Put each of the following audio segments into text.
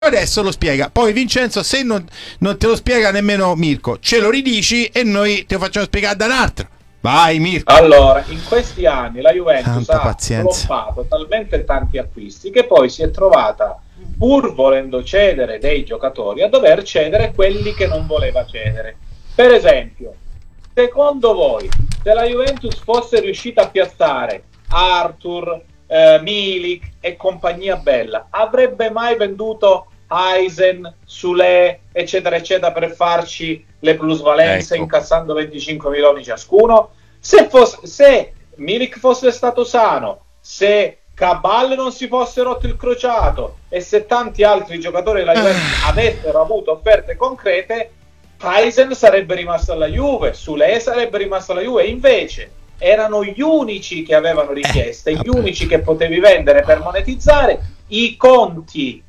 Adesso lo spiega. Poi Vincenzo, se non te lo spiega nemmeno Mirko, ce lo ridici e noi te lo facciamo spiegare da un altro. Vai Mirko. Allora, in questi anni la Juventus Tanta ha pazienza. floppato talmente tanti acquisti che poi si è trovata, pur volendo cedere dei giocatori, a dover cedere quelli che non voleva cedere. Per esempio, secondo voi, se la Juventus fosse riuscita a piazzare Arthur, Milik e compagnia bella, avrebbe mai venduto Eisen, Sule, eccetera eccetera, per farci le plusvalenze, ecco, incassando 25 milioni ciascuno? Se Milik fosse stato sano, se Cabal non si fosse rotto il crociato e se tanti altri giocatori della Juventus avessero avuto offerte concrete, Eisen sarebbe rimasto alla Juve, Sule sarebbe rimasto alla Juve. Invece erano gli unici che avevano richieste, gli unici che potevi vendere per monetizzare. I conti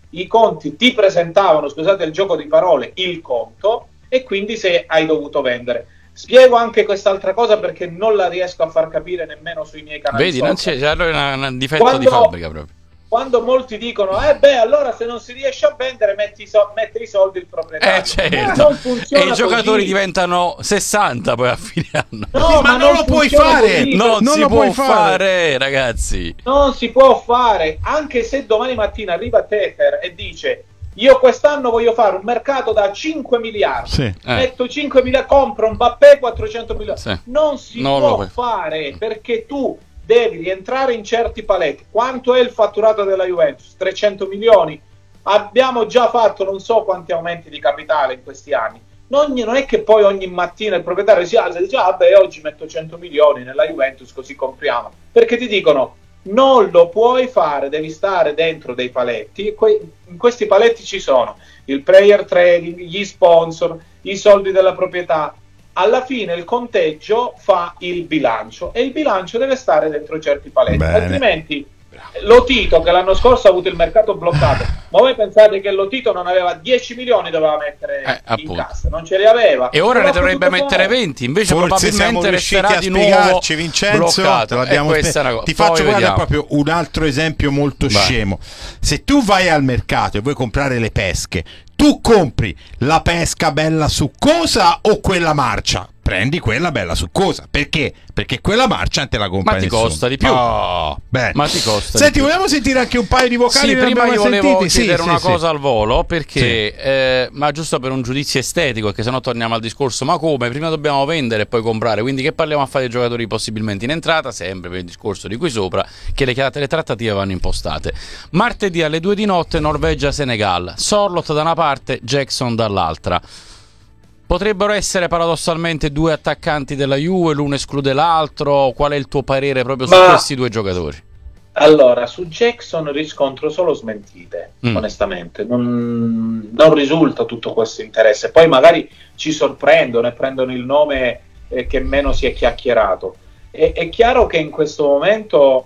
ti presentavano, scusate il gioco di parole, il conto, e quindi se hai dovuto vendere. Spiego anche quest'altra cosa perché non la riesco a far capire nemmeno sui miei canali. vedi, non c'è, allora è un difetto Quando- di fabbrica proprio. Quando molti dicono allora se non si riesce a vendere mette i soldi il proprietario. Certo. Non funziona E i giocatori così. diventano 60 poi a fine anno. No, ma non lo puoi funziona fare. così. Non non si lo può puoi fare, ragazzi. Non si può fare, anche se domani mattina arriva Tefer e dice: io quest'anno voglio fare un mercato da 5 miliardi, Sì. metto 5 miliardi, compro un Mbappé 400 milioni. Sì. Non si Non lo può puoi fare, perché tu devi rientrare in certi paletti. Quanto è il fatturato della Juventus? 300 milioni. Abbiamo già fatto non so quanti aumenti di capitale in questi anni. Non è che poi ogni mattina il proprietario si alza e dice: oggi metto 100 milioni nella Juventus così compriamo. Perché ti dicono: non lo puoi fare, devi stare dentro dei paletti. In questi paletti ci sono il player trading, gli sponsor, i soldi della proprietà. Alla fine il conteggio fa il bilancio e il bilancio deve stare dentro certi paletti. Bene. Altrimenti Lotito, che l'anno scorso ha avuto il mercato bloccato, ma voi pensate che Lotito non aveva 10 milioni, doveva mettere in appunto. cassa? Non ce li aveva. E ora Non ne ha dovrebbe potuto mettere fare. 20, invece Forse siamo probabilmente riusciti resterà a di nuovo spiegarci, Vincenzo. bloccato. Te lo abbiamo Questa è una cosa. Ti Poi faccio guardare vediamo. proprio un altro esempio molto Vai. scemo. Se tu vai al mercato e vuoi comprare le pesche, tu compri la pesca bella succosa o quella marcia? Prendi quella bella succosa. Perché? Perché quella marcia te la compra Ma ti nessuno. costa di più. Oh, beh. Ma ti costa Senti, di più. vogliamo sentire anche un paio di vocali? Sì, che non prima io abbiamo volevo sentiti? Sì, chiedere sì, una sì. cosa al volo, perché ma giusto per un giudizio estetico, perché sennò torniamo al discorso: ma come? Prima dobbiamo vendere e poi comprare, quindi che parliamo a fare dei giocatori possibilmente in entrata, sempre per il discorso di qui sopra, che le trattative vanno impostate. Martedì alle 2 di notte Norvegia-Senegal, Sorloth da una parte, Jackson dall'altra. Potrebbero essere paradossalmente due attaccanti della Juve, l'uno esclude l'altro. Qual è il tuo parere proprio su questi due giocatori? Allora, su Jackson riscontro solo smentite, onestamente. Non risulta tutto questo interesse. Poi magari ci sorprendono e prendono il nome che meno si è chiacchierato. È chiaro che in questo momento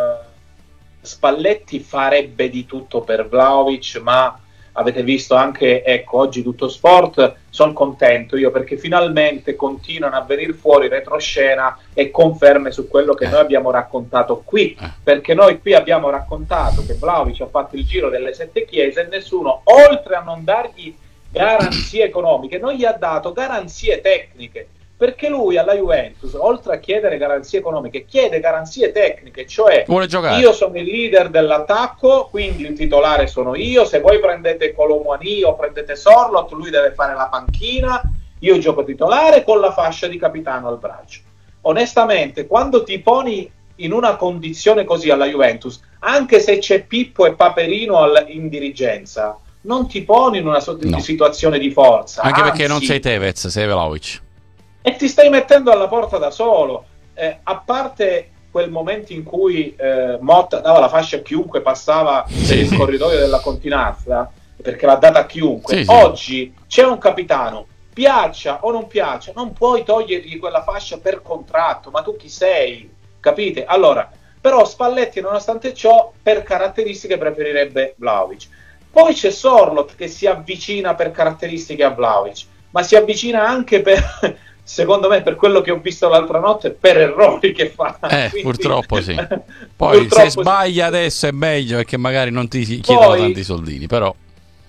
Spalletti farebbe di tutto per Vlahovic, ma avete visto anche, ecco, oggi Tutto Sport, sono contento io perché finalmente continuano a venire fuori retroscena e conferme su quello che noi abbiamo raccontato qui, perché noi qui abbiamo raccontato che Vlahovic ha fatto il giro delle 7 chiese e nessuno, oltre a non dargli garanzie economiche, non gli ha dato garanzie tecniche, perché lui alla Juventus, oltre a chiedere garanzie economiche, chiede garanzie tecniche, cioè Vuole giocare. io sono il leader dell'attacco, quindi il titolare sono io, se voi prendete Colomwani o prendete Sorloth, lui deve fare la panchina, io gioco titolare con la fascia di capitano al braccio. Onestamente, quando ti poni in una condizione così alla Juventus, anche se c'è Pippo e Paperino in dirigenza, non ti poni in una situazione di forza. Anche perché anzi, non sei Tevez, sei Vlahovic. E ti stai mettendo alla porta da solo, a parte quel momento in cui Motta dava la fascia a chiunque passava per il corridoio della Continazza, perché l'ha data a chiunque. Oggi c'è un capitano, piaccia o non piaccia, non puoi togliergli quella fascia per contratto, ma tu chi sei? Capite? Allora, però Spalletti nonostante ciò per caratteristiche preferirebbe Vlahovic. Poi c'è Sorloth che si avvicina per caratteristiche a Vlahovic, ma si avvicina anche per... secondo me, per quello che ho visto l'altra notte, per errori che fa. Quindi... purtroppo sì. Poi purtroppo se sbaglia adesso è meglio, perché magari non ti chiedono tanti soldini, però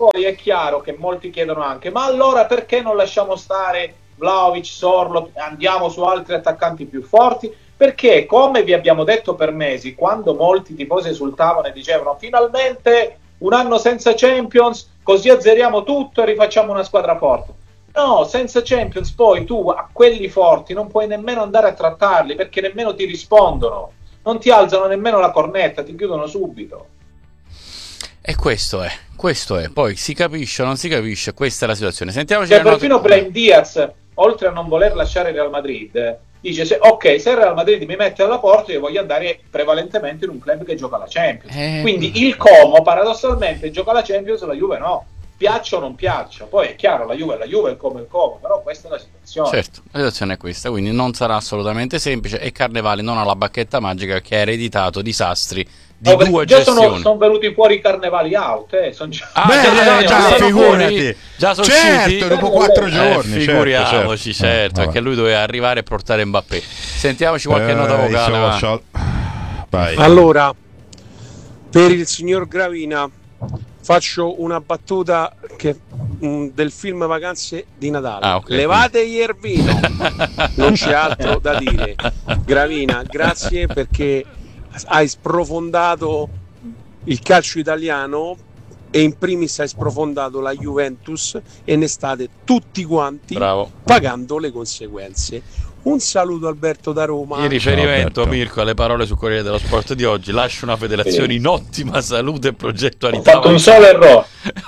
poi è chiaro che molti chiedono anche, ma allora perché non lasciamo stare Vlahovic, Sorloth, andiamo su altri attaccanti più forti? Perché, come vi abbiamo detto per mesi, quando molti tifosi esultavano e dicevano finalmente un anno senza Champions, così azzeriamo tutto e rifacciamo una squadra forte. No, senza Champions poi tu a quelli forti non puoi nemmeno andare a trattarli, perché nemmeno ti rispondono, non ti alzano nemmeno la cornetta, ti chiudono subito. E questo è, poi si capisce o non si capisce, questa è la situazione. Sentiamoci Cioè, perfino Brahim Diaz, oltre a non voler lasciare il Real Madrid, dice se il Real Madrid mi mette alla porta io voglio andare prevalentemente in un club che gioca la Champions. Quindi il Como paradossalmente gioca la Champions, la Juve no, piaccia o non piaccia. Poi è chiaro, la Juve è il Como, però questa è la situazione. Certo, la situazione è questa, quindi non sarà assolutamente semplice e Carnevali non ha la bacchetta magica che ha ereditato disastri di due gestioni. Sono venuti fuori i Carnevali out, figurati. Già sono certo, usciti dopo 4 giorni. Figuriamoci, certo, perché lui doveva arrivare e portare Mbappé. Sentiamoci qualche nota vocale. Vai. Allora, per il signor Gravina faccio una battuta del film Vacanze di Natale. Okay, levate Iervino, non c'è altro da dire. Gravina, grazie perché hai sprofondato il calcio italiano e in primis hai sprofondato la Juventus e ne state tutti quanti pagando le conseguenze. Un saluto Alberto da Roma. In riferimento, Mirko, alle parole sul Corriere dello Sport di oggi, lascio una federazione in ottima salute e progettualità. Ho fatto un solo errore.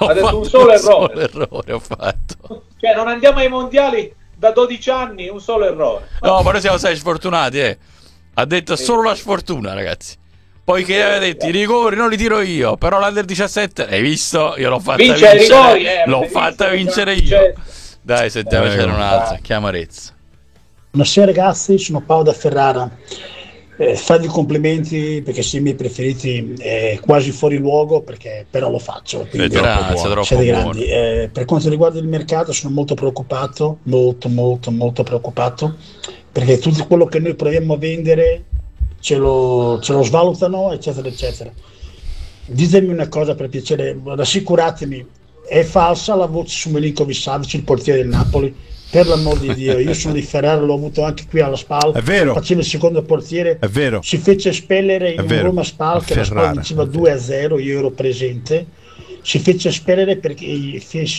Ho fatto. Cioè, non andiamo ai mondiali da 12 anni, un solo errore. No, ma noi siamo stati sfortunati, Ha detto solo la sfortuna, ragazzi. Poi che aveva detto i rigori non li tiro io, però l'Under 17, hai visto? Io l'ho fatta vincere. L'ho fatta vincere io. Dai, sentiamo, c'era un'altra chiamarezza. Buonasera ragazzi, sono Paolo da Ferrara. Fargli complimenti perché sei i miei preferiti, è quasi fuori luogo, però lo faccio. Grazie, siete grandi. Per quanto riguarda il mercato sono molto preoccupato, molto preoccupato, perché tutto quello che noi proviamo a vendere ce lo svalutano, eccetera eccetera. Ditemi una cosa per piacere, rassicuratemi, è falsa la voce su Milinkovic-Savic, il portiere del Napoli? Per l'amor di Dio, io sono di Ferrara, l'ho avuto anche qui alla SPAL, faceva il secondo portiere, si fece espellere in Roma SPAL, che la SPAL vinceva 2-0, io ero presente, si fece espellere perché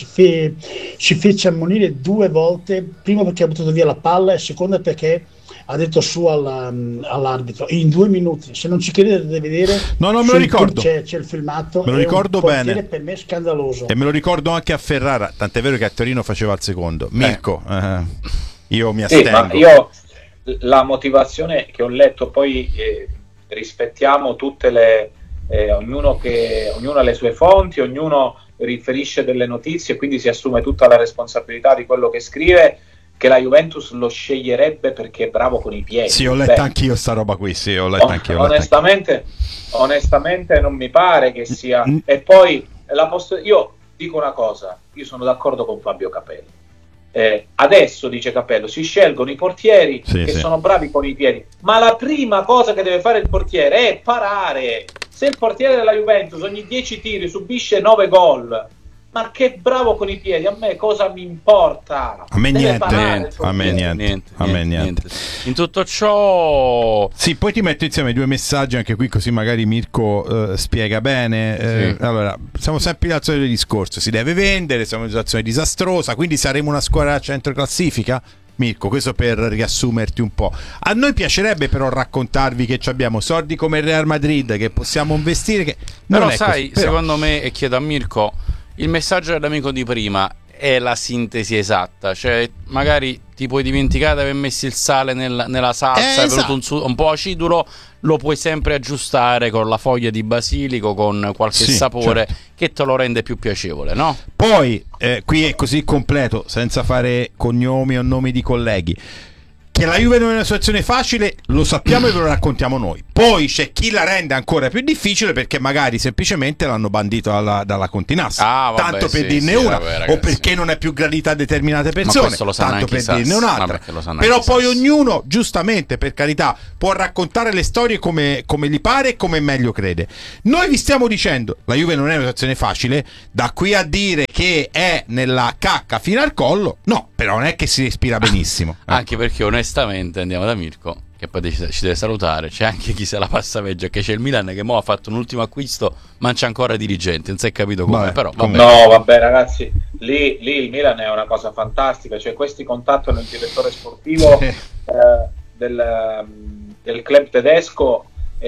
si fece ammonire 2 volte, prima perché ha buttato via la palla e seconda perché ha detto su all'arbitro in 2 minuti. Se non ci credete dovete vedere. No, me lo ricordo. C'è il filmato. Me lo ricordo bene. Per me è scandaloso. E me lo ricordo anche a Ferrara. Tant'è vero che a Torino faceva il secondo. Mirko, io mi astengo. Ma io la motivazione che ho letto, poi rispettiamo tutte le. Ognuno ha le sue fonti, ognuno riferisce delle notizie, quindi si assume tutta la responsabilità di quello che scrive. Che la Juventus lo sceglierebbe perché è bravo con i piedi. Sì, ho letto anch'io sta roba qui. Sì, ho letto anch'io. Onestamente non mi pare che sia. E poi io dico una cosa: io sono d'accordo con Fabio Capello. Adesso, dice Capello, si scelgono i portieri sono bravi con i piedi. Ma la prima cosa che deve fare il portiere è parare. Se il portiere della Juventus ogni 10 tiri subisce 9 gol. Ma che bravo con i piedi, a me cosa mi importa? A me niente. In tutto ciò... Sì, poi ti metto insieme 2 messaggi anche qui, così magari Mirko spiega bene. Allora, siamo sempre al solito discorso, si deve vendere, siamo in una situazione disastrosa, quindi saremo una squadra a centro classifica? Mirko, questo per riassumerti un po'. A noi piacerebbe però raccontarvi che abbiamo soldi come il Real Madrid, che possiamo investire, che non però è sai, così. secondo me, e chiedo a Mirko, il messaggio dell'amico di prima è la sintesi esatta, cioè magari ti puoi dimenticare di aver messo il sale nella salsa, è venuto un po' acidulo, lo puoi sempre aggiustare con la foglia di basilico, con qualche sapore che te lo rende più piacevole, no? Poi qui è così completo, senza fare cognomi o nomi di colleghi. Che la Juve non è una situazione facile lo sappiamo e ve lo raccontiamo noi. Poi c'è chi la rende ancora più difficile perché magari semplicemente l'hanno bandito dalla Continassa, tanto per dirne una, o perché non è più gradita a determinate persone, tanto per dirne un'altra. Però poi ognuno, giustamente, per carità, può raccontare le storie come gli pare e come meglio crede. Noi vi stiamo dicendo la Juve non è una situazione facile, da qui a dire che è nella cacca fino al collo, no, però non è che si respira benissimo. Anche perché onestamente, andiamo da Mirko, che poi ci deve salutare, c'è anche chi se la passa peggio, che c'è il Milan che mo ha fatto un ultimo acquisto ma c'è ancora dirigenti, non si è capito come, però vabbè. No, vabbè ragazzi, lì il Milan è una cosa fantastica, cioè questi contattano il direttore sportivo del club tedesco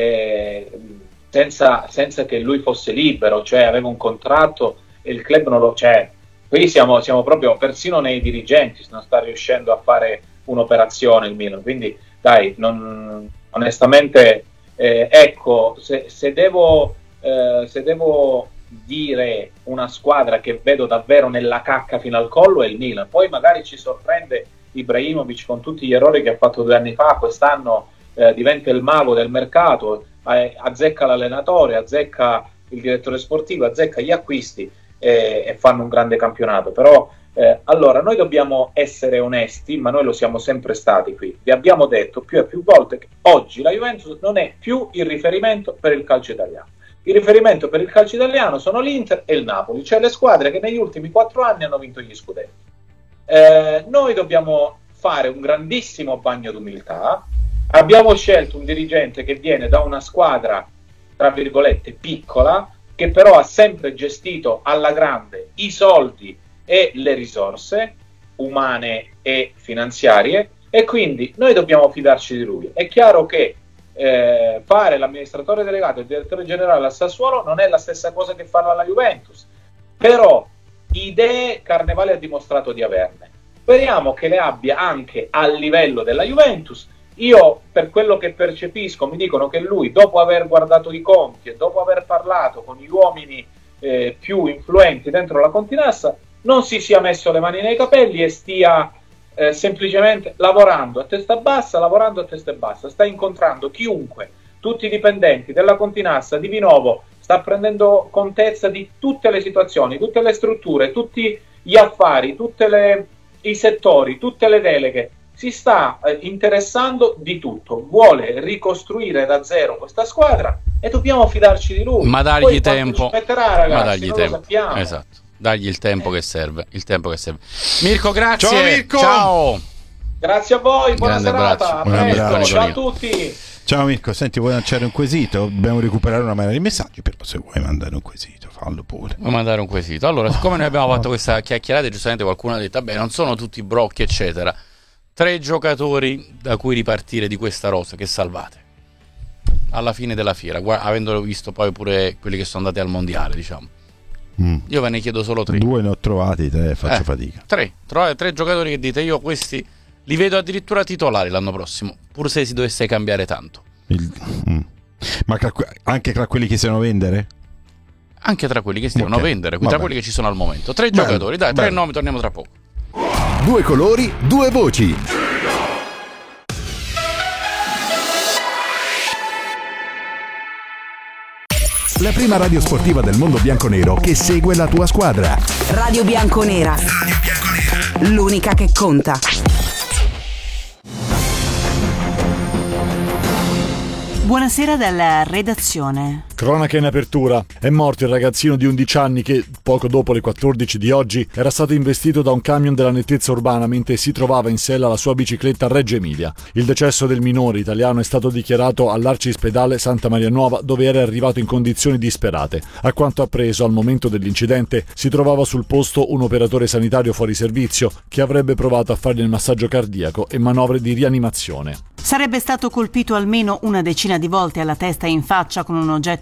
senza che lui fosse libero, cioè aveva un contratto e il club non lo c'è. Qui siamo proprio, persino nei dirigenti non sta riuscendo a fare un'operazione il Milan, quindi dai, onestamente ecco, se devo dire una squadra che vedo davvero nella cacca fino al collo è il Milan. Poi magari ci sorprende Ibrahimovic con tutti gli errori che ha fatto 2 anni fa, quest'anno diventa il mago del mercato, azzecca l'allenatore, azzecca il direttore sportivo, azzecca gli acquisti e fanno un grande campionato. Però allora noi dobbiamo essere onesti, ma noi lo siamo sempre stati qui. Vi abbiamo detto più e più volte che oggi la Juventus non è più il riferimento per il calcio italiano. Il riferimento per il calcio italiano sono l'Inter e il Napoli, cioè le squadre che negli ultimi 4 anni hanno vinto gli scudetti. Noi dobbiamo fare un grandissimo bagno d'umiltà. Abbiamo scelto un dirigente che viene da una squadra, tra virgolette, piccola, che però ha sempre gestito alla grande i soldi e le risorse umane e finanziarie, e quindi noi dobbiamo fidarci di lui. È chiaro che fare l'amministratore delegato e il direttore generale al Sassuolo non è la stessa cosa che farlo alla Juventus, però idee Carnevale ha dimostrato di averne. Speriamo che le abbia anche al livello della Juventus. Io, per quello che percepisco, mi dicono che lui, dopo aver guardato i conti e dopo aver parlato con gli uomini più influenti dentro la Continassa, non si sia messo le mani nei capelli e stia semplicemente lavorando a testa bassa, sta incontrando chiunque, tutti i dipendenti della Continassa, di Vinovo, sta prendendo contezza di tutte le situazioni, tutte le strutture, tutti gli affari, i settori, tutte le deleghe. Si sta interessando di tutto, vuole ricostruire da zero questa squadra e dobbiamo fidarci di lui. Ma dargli poi tempo, ci metterà, ragazzi, ma dargli non tempo. Lo sappiamo. Esatto, dagli il tempo che serve, Mirko, grazie. Ciao Mirko. Ciao. Grazie a voi, buona Grande serata, a presto, ciao a tutti. Ciao Mirko, senti, vuoi lanciare un quesito? Dobbiamo recuperare una marea di messaggi, però se vuoi mandare un quesito, fallo pure. Vuoi mandare un quesito? Allora, siccome noi abbiamo fatto questa chiacchierata, giustamente qualcuno ha detto, vabbè, non sono tutti brocchi, eccetera. 3 giocatori da cui ripartire di questa rosa che salvate alla fine della fiera, avendo visto poi pure quelli che sono andati al mondiale, diciamo. Io ve ne chiedo solo 3. 2 ne ho trovati, 3 faccio fatica. 3 giocatori che dite, io questi li vedo addirittura titolari l'anno prossimo, pur se si dovesse cambiare tanto. Ma anche tra quelli che si devono vendere? Anche tra quelli che si devono vendere, tra quelli che ci sono al momento. 3 giocatori, dai, 3 nomi, torniamo tra poco. 2 colori, 2 voci. La prima radio sportiva del mondo bianconero che segue la tua squadra. Radio Bianconera. L'unica che conta. Buonasera dalla redazione. Cronaca in apertura. È morto il ragazzino di 11 anni che, poco dopo le 14 di oggi, era stato investito da un camion della nettezza urbana mentre si trovava in sella alla sua bicicletta a Reggio Emilia. Il decesso del minore italiano è stato dichiarato all'Arcispedale Santa Maria Nuova, dove era arrivato in condizioni disperate. A quanto appreso, al momento dell'incidente, si trovava sul posto un operatore sanitario fuori servizio che avrebbe provato a fargli il massaggio cardiaco e manovre di rianimazione. Sarebbe stato colpito almeno una decina di volte alla testa e in faccia con un oggetto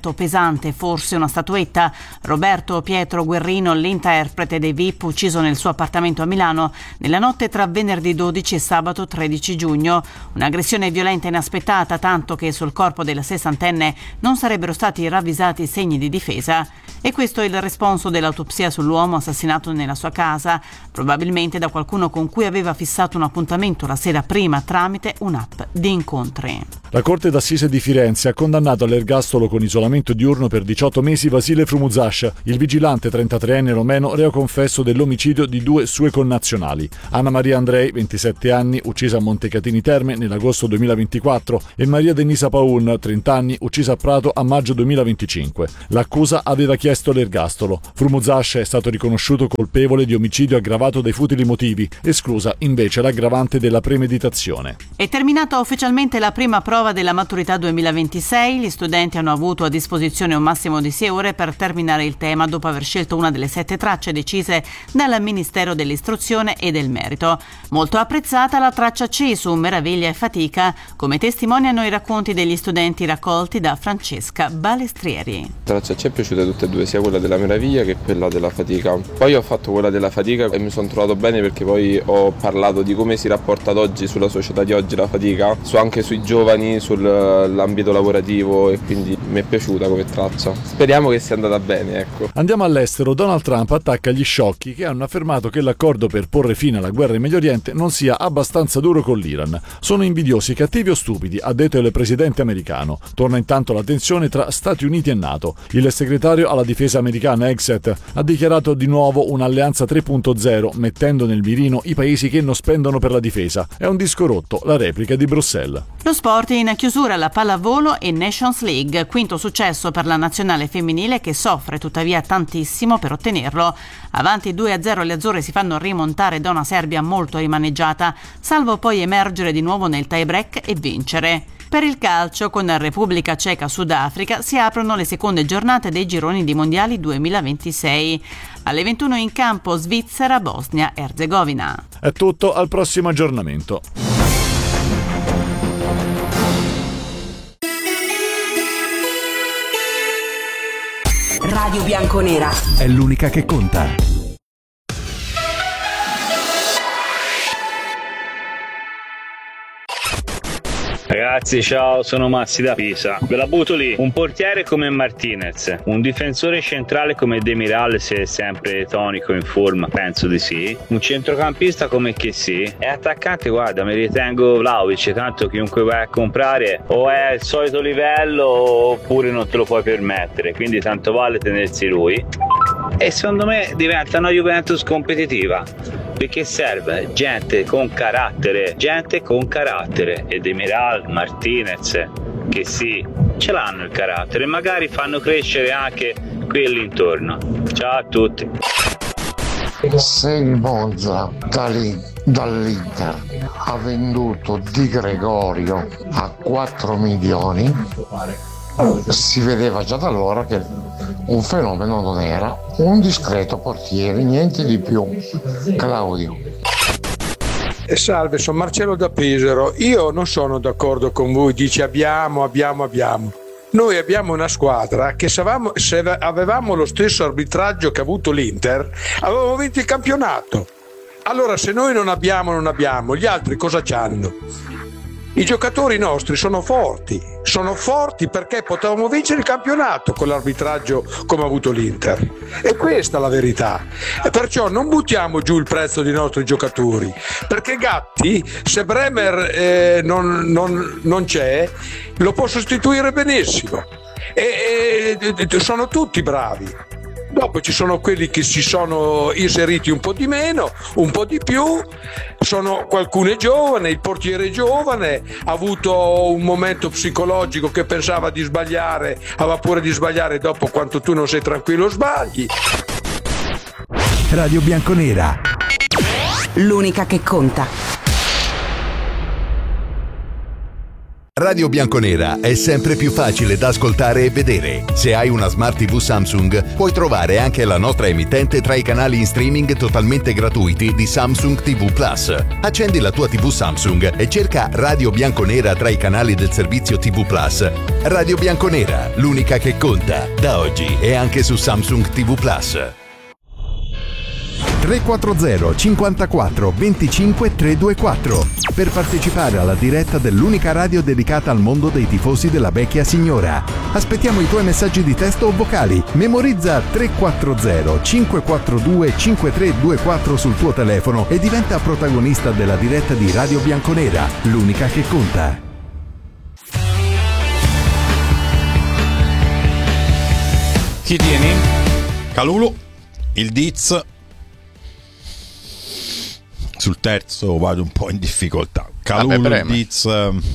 molto pesante, forse una statuetta. Roberto Pietro Guerrino, l'interprete dei VIP, ucciso nel suo appartamento a Milano nella notte tra venerdì 12 e sabato 13 giugno. Un'aggressione violenta inaspettata, tanto che sul corpo della sessantenne non sarebbero stati ravvisati segni di difesa. E questo è il responso dell'autopsia sull'uomo assassinato nella sua casa, probabilmente da qualcuno con cui aveva fissato un appuntamento la sera prima tramite un'app di incontri. La Corte d'Assise di Firenze ha condannato all'ergastolo con isolamento diurno per 18 mesi Vasile Frumuzascia, il vigilante 33enne romeno reo confesso dell'omicidio di 2 sue connazionali, Anna Maria Andrei, 27 anni, uccisa a Montecatini Terme nell'agosto 2024, e Maria Denisa Paun, 30 anni, uccisa a Prato a maggio 2025. L'accusa aveva chiesto l'ergastolo. Frumuzascia è stato riconosciuto colpevole di omicidio aggravato dai futili motivi, esclusa invece l'aggravante della premeditazione. È terminata ufficialmente la prima prova della maturità 2026. Gli studenti hanno avuto a disposizione un massimo di 6 ore per terminare il tema, dopo aver scelto una delle 7 tracce decise dal Ministero dell'Istruzione e del Merito. Molto apprezzata la traccia C su Meraviglia e Fatica, come testimoniano i racconti degli studenti raccolti da Francesca Balestrieri. La traccia C è piaciuta tutte e due, sia quella della Meraviglia che quella della Fatica. Poi ho fatto quella della Fatica e mi sono trovato bene, perché poi ho parlato di come si rapporta ad oggi, sulla società di oggi, la fatica, anche sui giovani, sull'ambito lavorativo, e quindi mi è piaciuta come traccia. Speriamo che sia andata bene, ecco. Andiamo all'estero. Donald Trump attacca gli sciocchi che hanno affermato che l'accordo per porre fine alla guerra in Medio Oriente non sia abbastanza duro con l'Iran. Sono invidiosi, cattivi o stupidi, ha detto il presidente americano. Torna intanto la tensione tra Stati Uniti e NATO. Il segretario alla difesa americana Exet ha dichiarato di nuovo un'alleanza 3.0, mettendo nel mirino i paesi che non spendono per la difesa. È un disco rotto, la replica di Bruxelles. Lo sport in chiusura, la pallavolo e Nations League, quinto successo per la nazionale femminile che soffre tuttavia tantissimo per ottenerlo. Avanti 2-0 le azzurre si fanno rimontare da una Serbia molto rimaneggiata, salvo poi emergere di nuovo nel tie-break e vincere. Per il calcio, con Repubblica Ceca Sudafrica, si aprono le seconde giornate dei gironi di mondiali 2026. Alle 21 in campo Svizzera, Bosnia, Erzegovina. È tutto, al prossimo aggiornamento. Radio Bianconera è l'unica che conta. Ragazzi, ciao, sono Massi da Pisa. Ve la butto lì. Un portiere come Martinez, un difensore centrale come Demiral, se è sempre tonico, in forma, penso di sì. Un centrocampista come Chessy. E attaccante, guarda, mi ritengo Vlahovic, tanto chiunque vai a comprare o è il solito livello oppure non te lo puoi permettere, quindi tanto vale tenersi lui. E secondo me diventa una Juventus competitiva, perché serve gente con carattere, e Demiral, Martinez, che sì, ce l'hanno il carattere e magari fanno crescere anche quelli intorno. Ciao a tutti. Se il Monza dall'Inter ha venduto Di Gregorio a 4 milioni, si vedeva già da allora che un fenomeno non era, un discreto portiere, niente di più. Claudio. Salve, sono Marcello da Pesaro. Io non sono d'accordo con voi, dice abbiamo. Noi abbiamo una squadra che se avevamo lo stesso arbitraggio che ha avuto l'Inter, avevamo vinto il campionato. Allora se noi non abbiamo, gli altri cosa c'hanno? I giocatori nostri sono forti perché potevamo vincere il campionato con l'arbitraggio come ha avuto l'Inter. E questa è la verità. E perciò non buttiamo giù il prezzo dei nostri giocatori, perché Gatti, se Bremer non c'è, lo può sostituire benissimo. E sono tutti bravi. Dopo ci sono quelli che si sono inseriti un po' di meno, un po' di più, qualcuno è giovane, il portiere è giovane, ha avuto un momento psicologico che pensava di sbagliare, aveva paura di sbagliare, dopo quando tu non sei tranquillo sbagli. Radio Bianconera, l'unica che conta. Radio Bianconera è sempre più facile da ascoltare e vedere. Se hai una Smart TV Samsung, puoi trovare anche la nostra emittente tra i canali in streaming totalmente gratuiti di Samsung TV Plus. Accendi la tua TV Samsung e cerca Radio Bianconera tra i canali del servizio TV Plus. Radio Bianconera, l'unica che conta. Da oggi è anche su Samsung TV Plus. 340 54 25 324 per partecipare alla diretta dell'unica radio dedicata al mondo dei tifosi della vecchia signora. Aspettiamo i tuoi messaggi di testo o vocali. Memorizza 340 542 5324 sul tuo telefono e diventa protagonista della diretta di Radio Bianconera, l'unica che conta. Chi tieni? Kalulu, il Diz. Sul terzo vado un po' in difficoltà. Kalulu, Diz.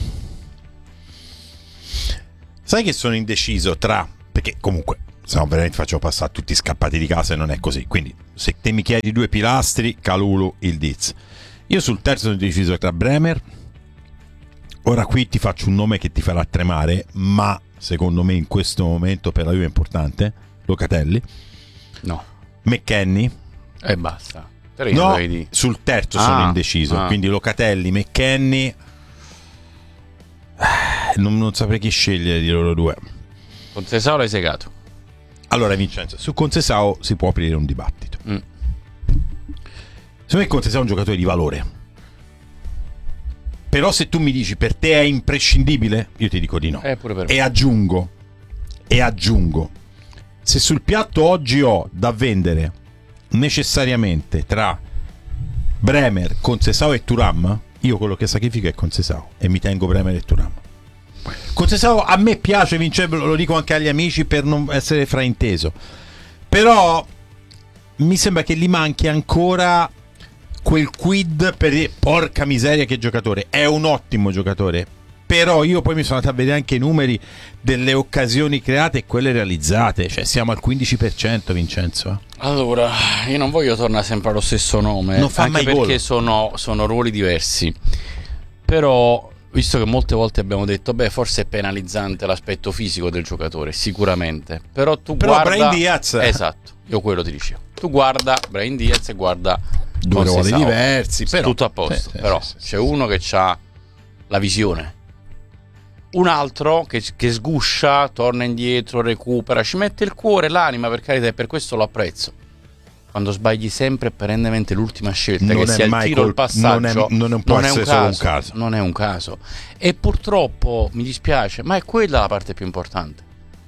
Sai che sono indeciso tra, perché comunque se no veramente faccio passare tutti scappati di casa e non è così. Quindi se te mi chiedi due pilastri, Kalulu, il Diz. Io sul terzo sono indeciso tra Bremer. Ora qui ti faccio un nome che ti farà tremare, ma secondo me in questo momento per la Juve è importante. Locatelli. No. McKennie. E basta. No, sul terzo sono indeciso. Quindi Locatelli, McKennie. Non saprei chi scegliere di loro due. Concesao l'hai segato. Allora Vincenzo, su Concesao si può aprire un dibattito. Secondo me Concesao è un giocatore di valore. Però se tu mi dici per te è imprescindibile, io ti dico di no. Pure per me. E aggiungo, se sul piatto oggi ho da vendere necessariamente tra Bremer, Concesao e Thuram, io quello che sacrifico è Concesao e mi tengo Bremer e Thuram. Concesao a me piace, Vincenzo, lo dico anche agli amici per non essere frainteso, però mi sembra che gli manchi ancora quel quid per porca miseria che giocatore, è un ottimo giocatore, però io poi mi sono andato a vedere anche i numeri delle occasioni create e quelle realizzate, cioè siamo al 15%, Vincenzo. Allora, io non voglio tornare sempre allo stesso nome, non fa anche mai perché sono ruoli diversi. Però, visto che molte volte abbiamo detto, forse è penalizzante l'aspetto fisico del giocatore, sicuramente. Però guarda Brahim Diaz. Esatto, io quello ti dicevo. Tu guarda Brahim Diaz e guarda due ruoli diversi, però tutto a posto. Però c'è uno che ha la visione, un altro che sguscia, torna indietro, recupera, ci mette il cuore, l'anima, per carità, e per questo lo apprezzo. Quando sbagli sempre perennemente l'ultima scelta, non che sia il tiro o il passaggio, non può essere solo un caso. Non è un caso. E purtroppo mi dispiace, ma è quella la parte più importante.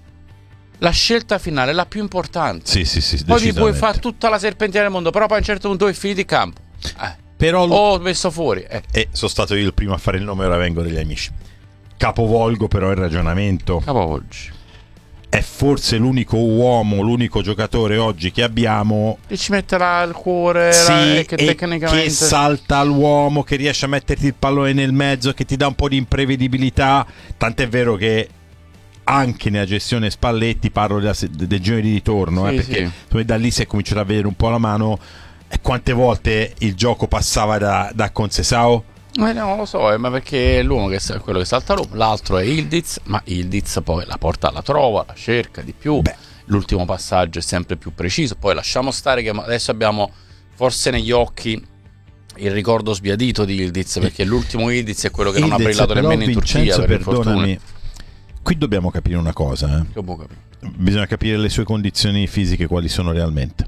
La scelta finale è la più importante. Sì, poi ti puoi fare tutta la serpentina del mondo, però poi a un certo punto è finito il campo. Però ho messo fuori. E sono stato io il primo a fare il nome, ora vengo degli amici. Capovolgo però il ragionamento. Capovolgi. È forse l'unico uomo, l'unico giocatore oggi che abbiamo che ci metterà il cuore, che tecnicamente che salta all'uomo, che riesce a metterti il pallone nel mezzo, che ti dà un po' di imprevedibilità. Tant'è vero che anche nella gestione Spalletti, parlo del giro di ritorno, perché da lì si è cominciato a vedere un po' la mano. E quante volte il gioco passava da Concesao? Non lo so, ma perché l'uomo che è quello che salta l'uomo, l'altro è Ildiz, ma Ildiz poi la porta, la trova, la cerca di più. L'ultimo passaggio è sempre più preciso. Poi lasciamo stare che adesso abbiamo forse negli occhi il ricordo sbiadito di Ildiz, perché l'ultimo Ildiz è quello che non ha brillato nemmeno in Turchia, per perdonami. Qui dobbiamo capire una cosa, bisogna capire le sue condizioni fisiche quali sono realmente.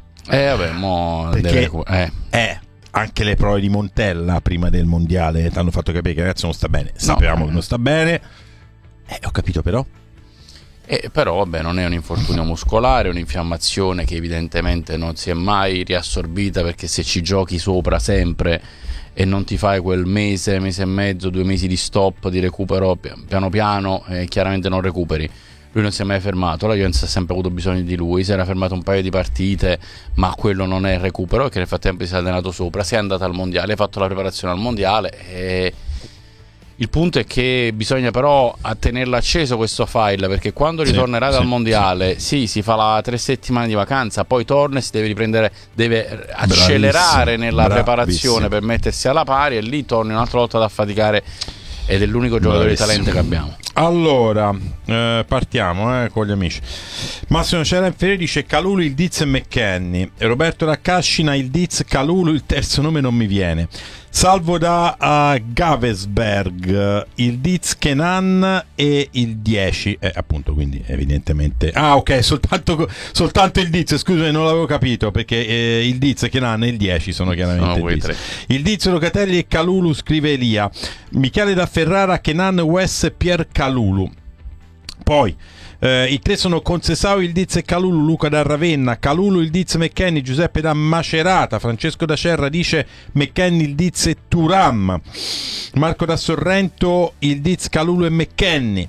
Perché anche le prove di Montella prima del mondiale ti hanno fatto capire che il ragazzo non sta bene. Sappiamo che non sta bene. Ho capito però. Però non è un infortunio muscolare, è un'infiammazione che evidentemente non si è mai riassorbita, perché se ci giochi sopra sempre e non ti fai quel mese e mezzo, 2 mesi di stop, di recupero piano piano, chiaramente non recuperi. Lui non si è mai fermato, la Juventus ha sempre avuto bisogno di lui, si era fermato un paio di partite, ma quello non è il recupero, che nel frattempo si è allenato sopra, si è andato al mondiale, ha fatto la preparazione al mondiale e il punto è che bisogna però tenerlo acceso questo file, perché quando ritornerà dal mondiale si fa 3 settimane di vacanza, poi torna e si deve riprendere, deve accelerare nella preparazione per mettersi alla pari, e lì torni un'altra volta ad affaticare ed è l'unico giocatore di talento che abbiamo. Allora, partiamo con gli amici. Massimo Cerenferi dice Kalulu, il Diz e McKennie. Roberto Raccascina, il Diz, Kalulu, il terzo nome non mi viene. Salvo da Gavesberg, il Diz, Kenan e il 10. Appunto, quindi evidentemente... Ah, ok, soltanto il Diz, scusami, non l'avevo capito, perché il Diz, Kenan e il 10 sono chiaramente il Diz. Il Diz, Locatelli e Kalulu, scrive Elia. Michele da Ferrara, Kenan, Wes, Pier Kalulu. Poi i tre sono Concesao, il Diz e Kalulu. Luca da Ravenna, Kalulu, il Diz, McKennie. Giuseppe da Macerata. Francesco da Cerra dice McKennie, il Diz e Thuram. Marco da Sorrento, il Diz, Kalulu e McKennie.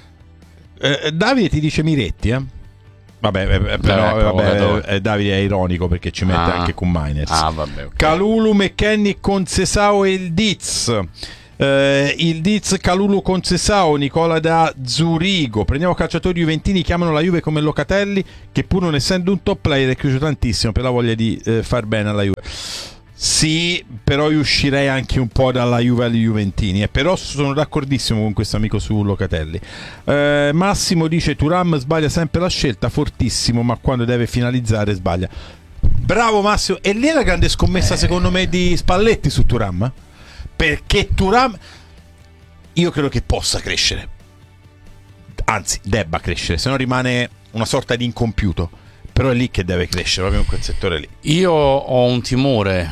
Davide ti dice Miretti, Vabbè, Davide è ironico perché ci mette anche con Miners. Okay. Kalulu, McKennie, Concesao e il Diz. Il Diz, Kalulu, Concesao. Nicola da Zurigo. Prendiamo calciatori juventini, chiamano la Juve come Locatelli, che pur non essendo un top player è cresciuto tantissimo per la voglia di far bene alla Juve. Sì, però io uscirei anche un po' dalla Juve agli juventini, però sono d'accordissimo con questo amico su Locatelli. Massimo dice Thuram sbaglia sempre la scelta, fortissimo, ma quando deve finalizzare sbaglia. Bravo Massimo. E lì è la grande scommessa secondo me di Spalletti su Thuram, perché Thuram io credo che possa crescere, anzi debba crescere, se no rimane una sorta di incompiuto. Però è lì che deve crescere, proprio in quel settore lì. Io ho un timore,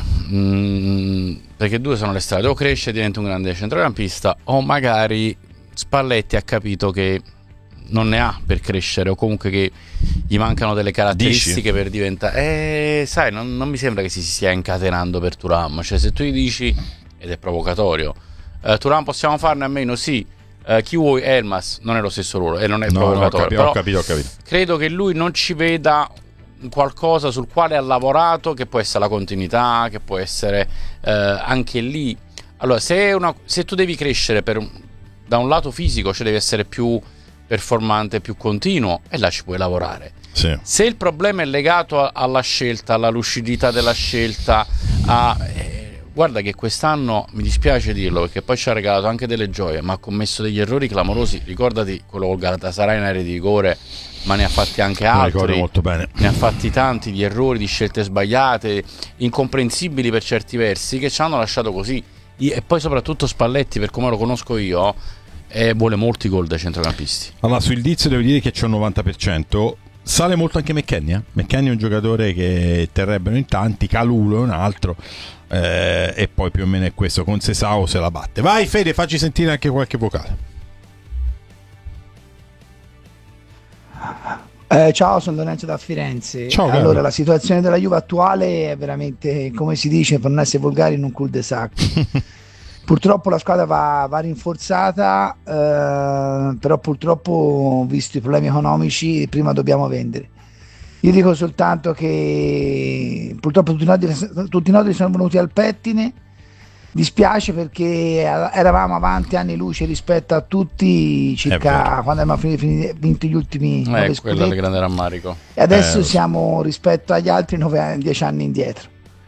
perché due sono le strade: o cresce e diventa un grande centrocampista, o magari Spalletti ha capito che non ne ha per crescere, o comunque che gli mancano delle caratteristiche per diventare... sai, non mi sembra che si stia incatenando per Thuram. Cioè, se tu gli dici, ed è provocatorio, Thuram possiamo farne a meno? Sì. Chi vuoi? Elmas non è lo stesso ruolo e non è provocatorio. Ho capito. Credo che lui non ci veda qualcosa sul quale ha lavorato, che può essere la continuità, che può essere anche lì. Allora, se tu devi crescere da un lato fisico, cioè devi essere più performante, più continuo, e là ci puoi lavorare. Sì. Se il problema è legato alla scelta, alla lucidità della scelta, guarda che quest'anno, mi dispiace dirlo perché poi ci ha regalato anche delle gioie, ma ha commesso degli errori clamorosi. Ricordati quello col Galatasaray in area di rigore, ma ne ha fatti anche altri. Ricordo molto bene. Ne ha fatti tanti di errori, di scelte sbagliate, incomprensibili per certi versi, che ci hanno lasciato così. E poi soprattutto Spalletti, per come lo conosco io, vuole molti gol dai centrocampisti. Allora, sul Diz devo dire che c'è un 90%. Sale molto anche McKennie. McKennie è un giocatore che terrebbero in tanti. Kalulu è un altro. E poi più o meno è questo. Con Sesao se la batte. Vai Fede, facci sentire anche qualche vocale. Ciao, sono Lorenzo da Firenze. Ciao, allora, la situazione della Juve attuale è veramente, come si dice, per non essere volgari, in un cul-de-sac. Purtroppo la squadra va rinforzata, però purtroppo, visto i problemi economici, prima dobbiamo vendere. Io dico soltanto che purtroppo tutti i nodi sono venuti al pettine. Dispiace perché eravamo avanti anni luce rispetto a tutti, circa quando abbiamo vinto gli ultimi 9 scudetti. Quello è il grande rammarico. E adesso siamo rispetto agli altri 10 anni indietro.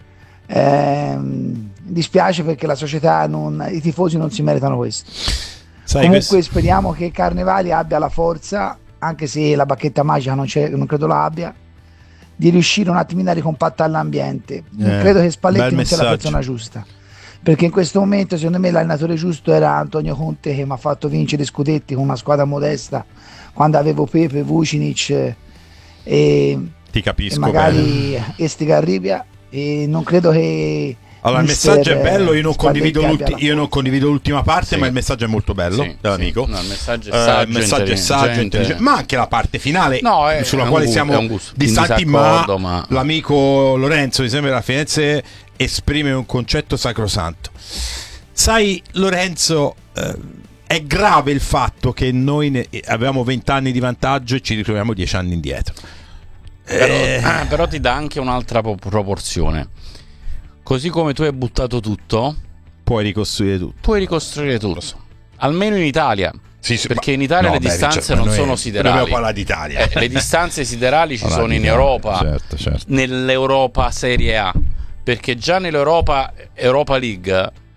Dispiace perché la società, i tifosi non si meritano questo. Comunque speriamo che Carnevali abbia la forza, anche se la bacchetta magica non credo la abbia, di riuscire un attimino a ricompattare l'ambiente. Credo che Spalletti non sia la persona giusta, perché in questo momento secondo me l'allenatore giusto era Antonio Conte, che mi ha fatto vincere scudetti con una squadra modesta quando avevo Pepe, Vucinic e magari Estigarribia, e non credo che... Allora il messaggio è bello, io non condivido l'ultima parte, ma il messaggio è molto bello dall'amico. No, il messaggio è saggio, ma anche la parte finale sulla quale siamo distanti, ma l'amico Lorenzo mi sembra, la Firenze esprime un concetto sacrosanto. Sai Lorenzo, è grave il fatto che noi avevamo 20 anni di vantaggio e ci ritroviamo 10 anni indietro. Però ti dà anche un'altra proporzione. Così come tu hai buttato tutto, puoi ricostruire tutto. Almeno in Italia. Perché in Italia le distanze non sono siderali. Dobbiamo parlare d'Italia. Le distanze siderali ci sono in Europa, certo. Nell'Europa Serie A, perché già nell'Europa League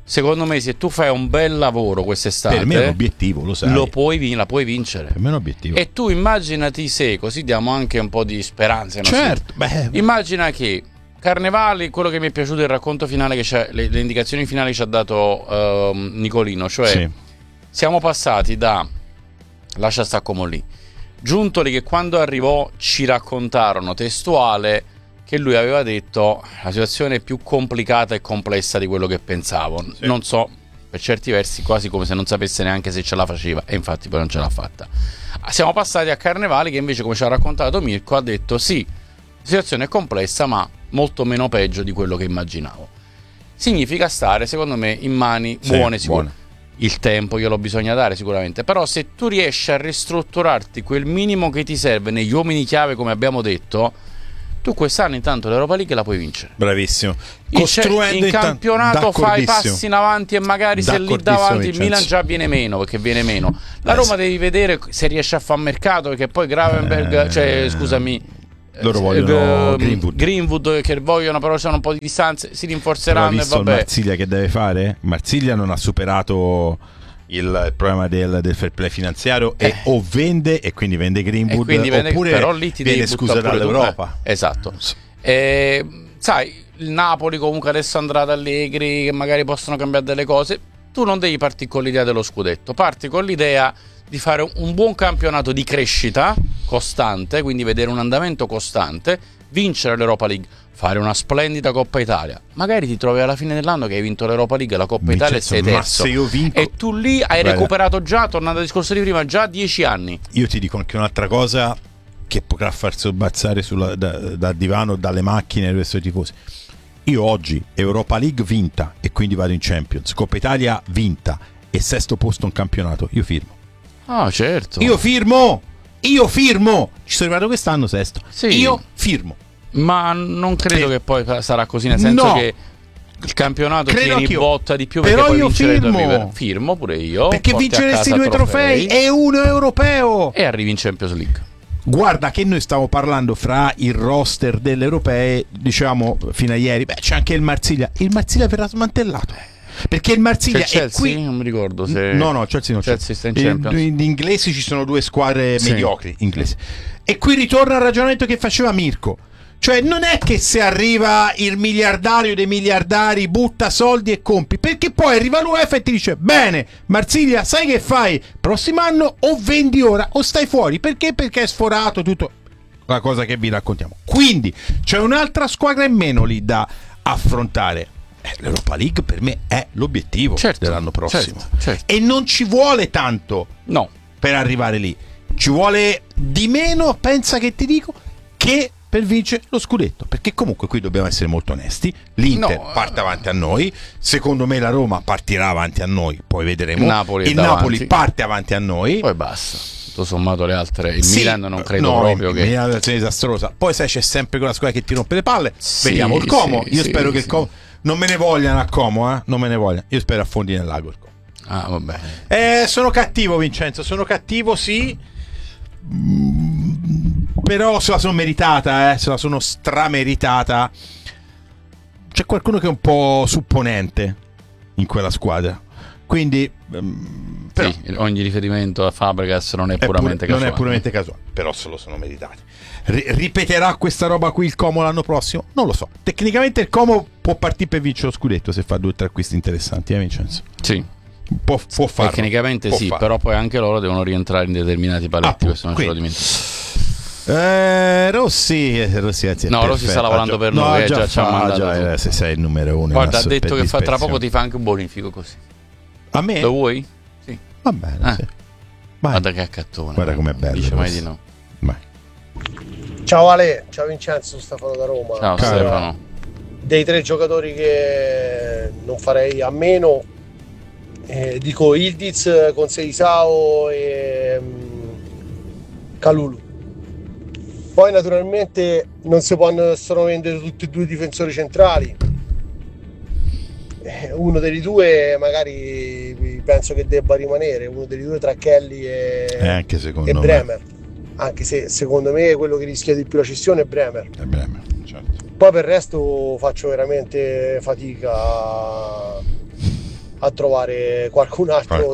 secondo me, se tu fai un bel lavoro quest'estate, per me è un obiettivo, lo sai. la puoi vincere. Per me è un obiettivo. E tu immaginati se, così diamo anche un po' di speranza. Certo, immagina che Carnevali, quello che mi è piaciuto è il racconto finale che c'è, le indicazioni finali che ci ha dato Nicolino, cioè siamo passati da lascia sta come lì, Giuntoli che quando arrivò ci raccontarono testuale che lui aveva detto la situazione è più complicata e complessa di quello che pensavo, non so, per certi versi quasi come se non sapesse neanche se ce la faceva, e infatti poi non ce l'ha fatta. Siamo passati a Carnevali che invece, come ci ha raccontato Mirko, ha detto sì, la situazione è complessa ma molto meno peggio di quello che immaginavo. Significa stare, secondo me, in mani buone, sicure. Il tempo glielo bisogna dare sicuramente, però se tu riesci a ristrutturarti quel minimo che ti serve negli uomini chiave, come abbiamo detto, tu quest'anno intanto l'Europa League la puoi vincere. Bravissimo. Costruendo in campionato fai passi in avanti e magari se lì davanti il Milan già viene meno, perché viene meno. La Roma devi vedere se riesce a fare mercato, perché poi Gravenberg, scusami, loro vogliono Greenwood che vogliono, però c'hanno un po' di distanze, si rinforzeranno e vabbè. Marsiglia che deve fare? Marsiglia non ha superato il problema del fair play finanziario e o vende e quindi vende Greenwood, oppure però lì ti viene scusa dall'Europa. Esatto. Sai, il Napoli comunque adesso andrà ad Allegri, che magari possono cambiare delle cose. Tu non devi partire con l'idea dello scudetto, parti con l'idea di fare un buon campionato di crescita costante, quindi vedere un andamento costante, vincere l'Europa League, fare una splendida Coppa Italia. Magari ti trovi alla fine dell'anno che hai vinto l'Europa League e la Coppa Italia e sei terzo. Se io vinco... E tu lì hai recuperato già, tornando al discorso di prima, già 10 anni. Io ti dico anche un'altra cosa che potrà far sobbalzare dal divano, dalle macchine verso i tifosi. Io oggi Europa League vinta e quindi vado in Champions, Coppa Italia vinta e sesto posto in campionato, io firmo. Ah, certo. Io firmo. Ci sono arrivato quest'anno sesto. Sì. Io firmo. Ma non credo che poi sarà così, nel senso che il campionato tieni botta di più, però perché io firmo. Firmo pure io, perché vinceresti 2 trofei e uno europeo e arrivi in Champions League. Guarda che noi stiamo parlando fra il roster delle europee, diciamo fino a ieri, c'è anche il Marsiglia verrà smantellato. Perché il Marsiglia c'è il Chelsea, è qui. Non mi ricordo se no, Chelsea non c'è. Sta in Champions. Gli inglesi ci sono 2 squadre mediocri inglesi. E qui ritorna il ragionamento che faceva Mirko. Cioè non è che se arriva il miliardario dei miliardari butta soldi e compri, perché poi arriva l'UEFA e ti dice bene Marsiglia, sai che fai? Prossimo anno o vendi ora o stai fuori. Perché? Perché è sforato tutto. La cosa che vi raccontiamo. Quindi c'è un'altra squadra in meno lì da affrontare. L'Europa League per me è l'obiettivo dell'anno prossimo. Certo. E non ci vuole tanto per arrivare lì. Ci vuole di meno, pensa che ti dico, che per vincere lo scudetto, perché comunque qui dobbiamo essere molto onesti. L'Inter parte avanti a noi, secondo me la Roma partirà avanti a noi, poi vedremo. Il Napoli parte avanti a noi, poi basta. Tutto sommato le altre, il Milan non credo proprio che... Il Milan è una disastrosa. Poi sai, c'è sempre quella squadra che ti rompe le palle. Vediamo il Como, io spero che il Como non me ne vogliano a Como, non me ne vogliano. Io spero affondi nel lago il Como. Ah, vabbè. Sono cattivo, Vincenzo, sì. Però se la sono meritata, se la sono strameritata. C'è qualcuno che è un po' supponente in quella squadra. Quindi però, ogni riferimento a Fabregas non è puramente casuale. Non è puramente casuale, però se lo sono meritati. Ripeterà questa roba qui il Como l'anno prossimo? Non lo so. Tecnicamente il Como può partire per vincere lo scudetto se fa 2 o 3 acquisti interessanti, Vincenzo? Sì. Può farlo. Tecnicamente sì, però poi anche loro devono rientrare in determinati paletti, questo non ce lo dimentichiamo. Rossi Rossi sta lavorando per noi, già ci ha mandato. Se sei il numero 1. Guarda, ha detto che tra poco ti fa anche un bonifico così. A me? Lo vuoi? Sì. Va bene, sì. Guarda che accattone. Guarda com'è bello. Dice mai di no. Vai. Ciao Ale, ciao Vincenzo, Stefano da Roma. Ciao Stefano. Dei 3 giocatori che non farei a meno, dico Ildiz, Conceição e Kalulu. Poi naturalmente non si possono vendere tutti e 2 i difensori centrali. Uno dei 2 magari penso che debba rimanere, uno dei 2 tra Kelly e Bremer. Anche se secondo me quello che rischia di più la cessione è Bremer. Certo. Poi per il resto faccio veramente fatica a trovare qualcun altro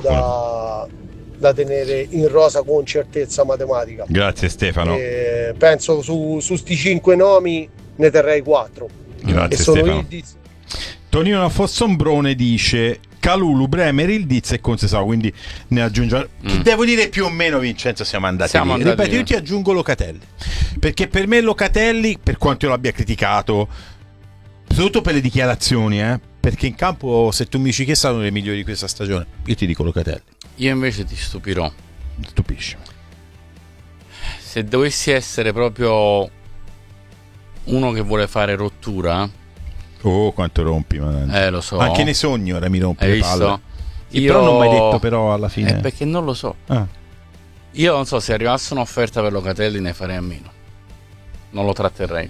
da tenere in rosa con certezza matematica. Grazie Stefano. Penso su sti 5 nomi ne terrei 4. Grazie Stefano. Tonino Fossombrone dice Kalulu, Bremer, Ildiz e Concesao, quindi ne aggiungo. Devo dire più o meno, Vincenzo, siamo andati lì. Ripeto, io ti aggiungo Locatelli, perché per me Locatelli, per quanto io l'abbia criticato, soprattutto per le dichiarazioni, perché in campo, se tu mi dici che è stato uno dei migliori di questa stagione, io ti dico Locatelli. Io invece ti stupirò. Stupisci. Se dovessi essere proprio uno che vuole fare rottura, oh, quanto rompi, madonna. Lo so. Anche nei sogni ora mi rompi le palle. Però non mi hai detto però alla fine. Perché non lo so. Io non so, se arrivasse un'offerta per Locatelli ne farei a meno. Non lo tratterrei.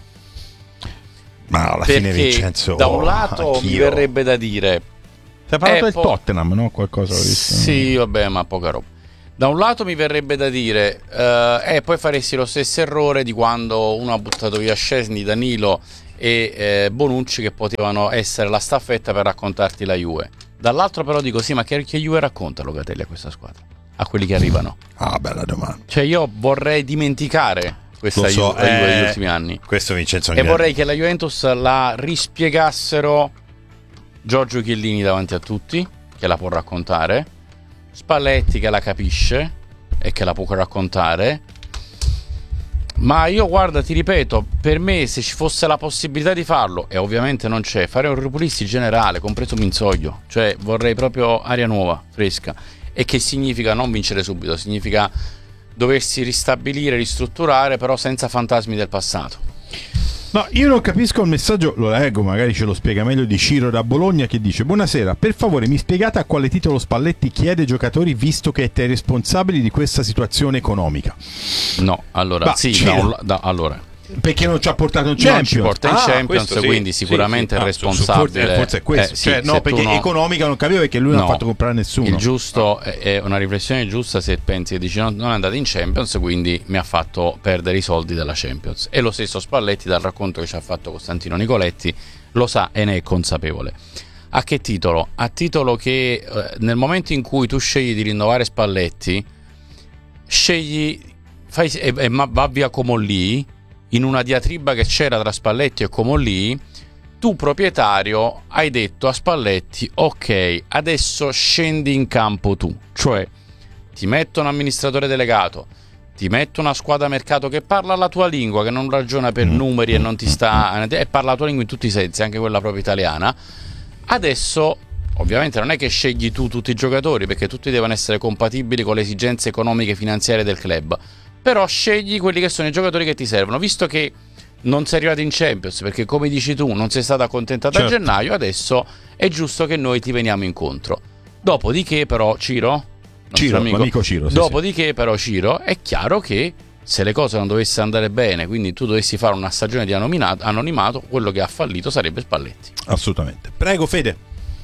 Ma alla fine Vincenzo, da un lato mi verrebbe da dire, si è parlato del Tottenham, no? Qualcosa ho visto. Sì, vabbè, ma poca roba. Da un lato mi verrebbe da dire poi faresti lo stesso errore di quando uno ha buttato via Szczesny, Danilo e Bonucci, che potevano essere la staffetta per raccontarti la Juve. Dall'altro però dico, sì, ma che Juve racconta Locatelli a questa squadra, a quelli che arrivano? Bella domanda. Cioè io vorrei dimenticare questa Juve degli ultimi anni. Questo Vincenzo, e vorrei che la Juventus la rispiegassero Giorgio Chiellini davanti a tutti, che la può raccontare, Spalletti che la capisce e che la può raccontare. Ma io, guarda, ti ripeto, per me, se ci fosse la possibilità di farlo, e ovviamente non c'è, fare un ripulisti generale, compreso Minzoglio. Cioè vorrei proprio aria nuova, fresca. E che significa non vincere subito, significa doversi ristabilire, ristrutturare, però senza fantasmi del passato. No, io non capisco il messaggio, lo leggo, magari ce lo spiega meglio, di Ciro da Bologna, che dice: buonasera, per favore mi spiegate a quale titolo Spalletti chiede ai giocatori, visto che è responsabile di questa situazione economica? No, allora, allora, perché non ci ha portato in Champions? Non ci porta in Champions, quindi sicuramente è responsabile. Forse è questo. Perché economica non capivo, perché lui non ha fatto comprare nessuno. Il giusto è una riflessione giusta se pensi che dici non è andato in Champions, quindi mi ha fatto perdere i soldi della Champions. E lo stesso Spalletti, dal racconto che ci ha fatto Costantino Nicoletti, lo sa e ne è consapevole. A che titolo? A titolo che nel momento in cui tu scegli di rinnovare Spalletti, va via Comolli, in una diatriba che c'era tra Spalletti e Comolli, tu proprietario hai detto a Spalletti: ok, adesso scendi in campo tu, cioè ti metto un amministratore delegato, ti metto una squadra mercato che parla la tua lingua, che non ragiona per numeri e non ti sta, e parla la tua lingua in tutti i sensi, anche quella proprio italiana. Adesso ovviamente non è che scegli tu tutti i giocatori, perché tutti devono essere compatibili con le esigenze economiche e finanziarie del club, però scegli quelli che sono i giocatori che ti servono, visto che non sei arrivato in Champions, perché come dici tu non sei stato accontentato a gennaio, adesso è giusto che noi ti veniamo incontro. Dopodiché però Ciro, amico Ciro, dopodiché però Ciro, è chiaro che se le cose non dovessero andare bene, quindi tu dovessi fare una stagione di anonimato, quello che ha fallito sarebbe Spalletti. Assolutamente. Prego Fede.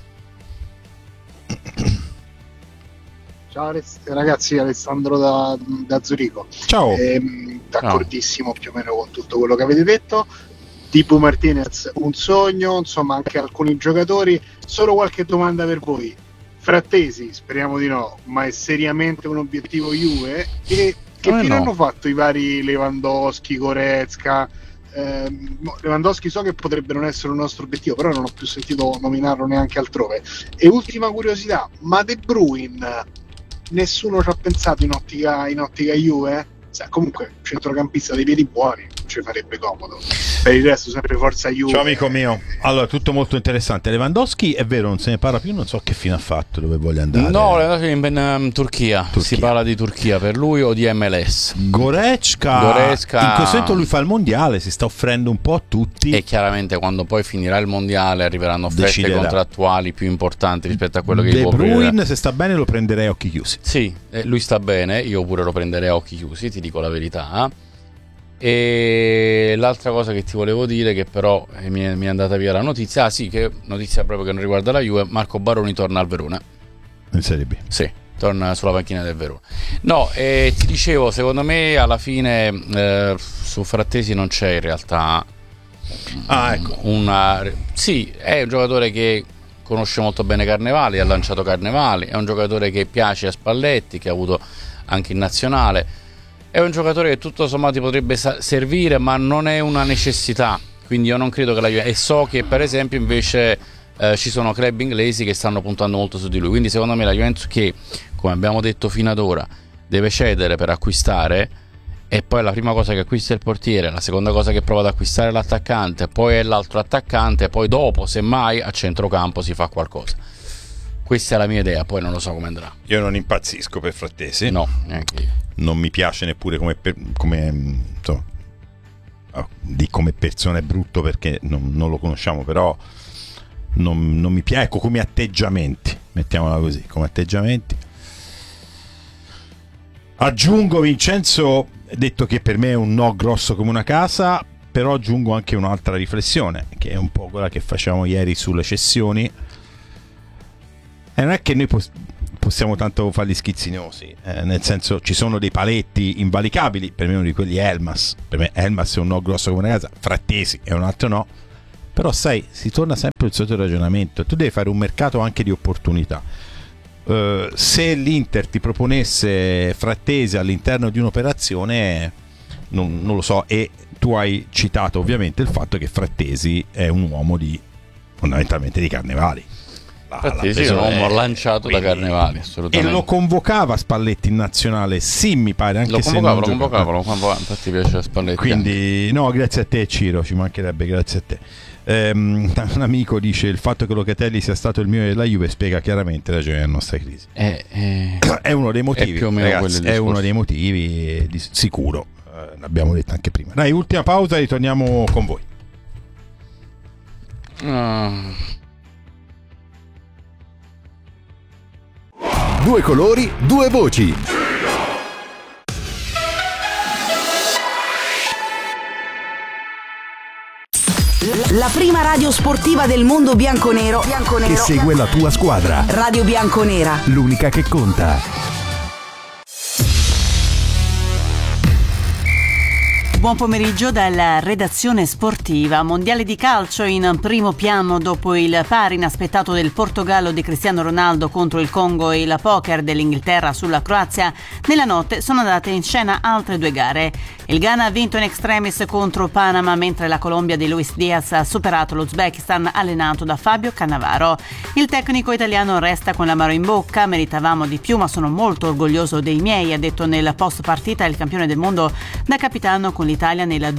Ciao ragazzi, Alessandro da Zurigo. Ciao. D'accordissimo più o meno con tutto quello che avete detto. Tipo Martinez, un sogno, insomma anche alcuni giocatori. Solo qualche domanda per voi. Frattesi, speriamo di no, ma è seriamente un obiettivo Juve? E che fine hanno fatto i vari Lewandowski, Goretzka? Lewandowski so che potrebbe non essere un nostro obiettivo, però non ho più sentito nominarlo neanche altrove. E ultima curiosità, ma De Bruyne nessuno ci ha pensato in ottica Juve? Comunque centrocampista dei piedi buoni, ci farebbe comodo. Per il resto sempre forza Juve. Ciao amico mio. Allora, tutto molto interessante. Lewandowski è vero, non se ne parla più, non so che fine ha fatto, dove voglia andare. No, Lewandowski in Turchia. Si parla di Turchia per lui o di MLS. Goretzka in questo momento lui fa il mondiale, si sta offrendo un po' a tutti. E chiaramente quando poi finirà il mondiale arriveranno offerte contrattuali più importanti rispetto a quello che De Bruyne, se sta bene lo prenderei a occhi chiusi. Sì, lui sta bene, io pure lo prenderei a occhi chiusi, ti dico la verità. E l'altra cosa che ti volevo dire, che però mi è andata via la notizia, che notizia proprio che non riguarda la Juve, Marco Baroni torna al Verona in Serie B. Sì, torna sulla panchina del Verona. No, ti dicevo, secondo me alla fine su Frattesi non c'è in realtà ecco. sì, è un giocatore che conosce molto bene Carnevali, ha lanciato Carnevali, è un giocatore che piace a Spalletti, che ha avuto anche in nazionale, è un giocatore che tutto sommato potrebbe servire, ma non è una necessità, quindi io non credo che la Juventus, e so che per esempio invece ci sono club inglesi che stanno puntando molto su di lui, quindi secondo me la Juventus, che come abbiamo detto fino ad ora deve cedere per acquistare, e poi la prima cosa che acquista è il portiere, la seconda cosa che prova ad acquistare è l'attaccante, poi è l'altro attaccante, poi dopo semmai a centrocampo si fa qualcosa. Questa è la mia idea, poi non lo so come andrà. Io non impazzisco per Frattesi, no, neanche io. Non mi piace neppure come persona, è brutto perché non lo conosciamo, però non mi piace, ecco, come atteggiamenti, mettiamola così, come atteggiamenti. Aggiungo, Vincenzo ha detto che per me è un no grosso come una casa, però aggiungo anche un'altra riflessione, che è un po' quella che facevamo ieri sulle cessioni, e non è che noi possiamo tanto fare gli schizzinosi, nel senso, ci sono dei paletti invalicabili, per me uno di quelli è Elmas, per me Elmas è un no grosso come una casa, Frattesi è un altro no, però sai, si torna sempre al solito ragionamento, tu devi fare un mercato anche di opportunità. Se l'Inter ti proponesse Frattesi all'interno di un'operazione, non lo so, e tu hai citato ovviamente il fatto che Frattesi è un uomo fondamentalmente di Carnevali. Frattesi è un uomo lanciato da Carnevali, assolutamente. E lo convocava Spalletti in nazionale, sì, mi pare, anche lo convocava, infatti piace a Spalletti. Quindi anche. No, grazie a te Ciro, ci mancherebbe, grazie a te. Un amico dice: il fatto che Locatelli sia stato il mio della Juve spiega chiaramente ragione della nostra crisi. È uno dei motivi, ragazzi, è uno dei motivi sicuro, l'abbiamo detto anche prima. Dai, ultima pausa, ritorniamo con voi. Due colori, due voci. La prima radio sportiva del mondo bianconero che segue la tua squadra. Radio Bianconera. L'unica che conta. Buon pomeriggio dalla redazione sportiva. Mondiale di calcio in primo piano dopo il pari inaspettato del Portogallo di Cristiano Ronaldo contro il Congo e il poker dell'Inghilterra sulla Croazia. Nella notte sono andate in scena altre due gare. Il Ghana ha vinto in extremis contro Panama, mentre la Colombia di Luis Diaz ha superato l'Uzbekistan allenato da Fabio Cannavaro. Il tecnico italiano resta con l'amaro in bocca: meritavamo di più, ma sono molto orgoglioso dei miei, ha detto nel post partita il campione del mondo da capitano con l'Italia nel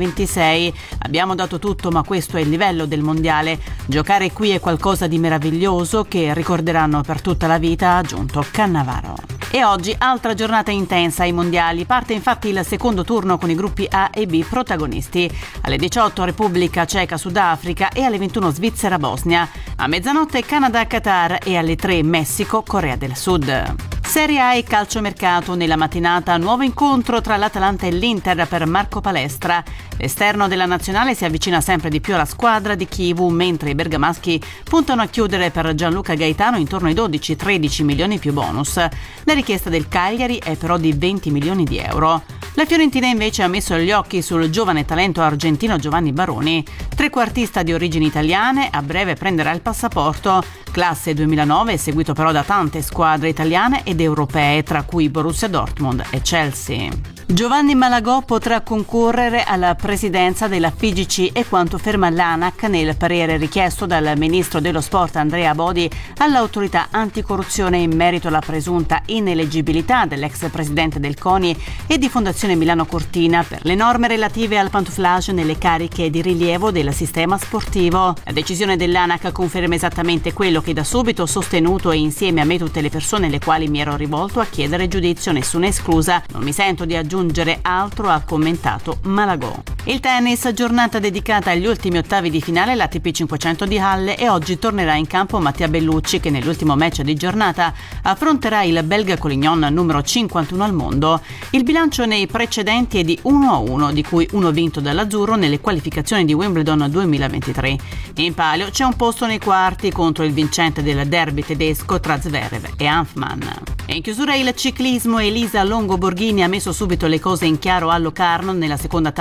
2026. Abbiamo dato tutto, ma questo è il livello del mondiale. Giocare qui è qualcosa di meraviglioso che ricorderanno per tutta la vita, ha aggiunto Cannavaro. E oggi altra giornata intensa ai mondiali. Parte infatti il secondo turno con i gruppi A e B protagonisti. Alle 18 Repubblica Ceca Sudafrica e alle 21 Svizzera Bosnia. A mezzanotte Canada Qatar e alle 3 Messico Corea del Sud. Serie A e calciomercato. Nella mattinata nuovo incontro tra l'Atalanta e l'Inter per Marco Palestra. L'esterno della nazionale si avvicina sempre di più alla squadra di Chivu, mentre i bergamaschi puntano a chiudere per Gianluca Gaetano intorno ai 12-13 milioni più bonus. La richiesta del Cagliari è però di 20 milioni di euro. La Fiorentina invece ha messo gli occhi sul giovane talento argentino Giovanni Baroni, trequartista di origini italiane, a breve prenderà il passaporto. Classe 2009, seguito però da tante squadre italiane ed europee, tra cui Borussia Dortmund e Chelsea. Giovanni Malagò potrà concorrere alla presidenza della FIGC, e quanto ferma l'ANAC nel parere richiesto dal ministro dello sport Andrea Bodi all'autorità anticorruzione in merito alla presunta ineleggibilità dell'ex presidente del CONI e di Fondazione Milano Cortina per le norme relative al pantouflage nelle cariche di rilievo del sistema sportivo. La decisione dell'ANAC conferma esattamente quello che da subito ho sostenuto, e insieme a me tutte le persone alle quali mi ero rivolto a chiedere giudizio, nessuna esclusa. Non mi sento di aggiungere altro, ha commentato Malagò. Il tennis, giornata dedicata agli ultimi ottavi di finale l'ATP 500 di Halle, e oggi tornerà in campo Mattia Bellucci, che nell'ultimo match di giornata affronterà il belga Collignon, numero 51 al mondo. Il bilancio nei precedenti è di 1-1, di cui uno vinto dall'azzurro nelle qualificazioni di Wimbledon 2023. In palio c'è un posto nei quarti contro il vincente del derby tedesco tra Zverev e Hanfmann. E in chiusura il ciclismo. Elisa Longo Borghini ha messo subito le cose in chiaro a Locarno nella seconda tappa del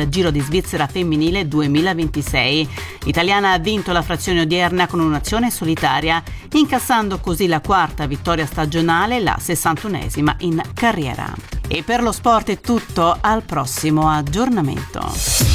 del Giro di Svizzera femminile 2026. L'italiana ha vinto la frazione odierna con un'azione solitaria, incassando così la quarta vittoria stagionale, la 61esima in carriera. E per lo sport è tutto, al prossimo aggiornamento.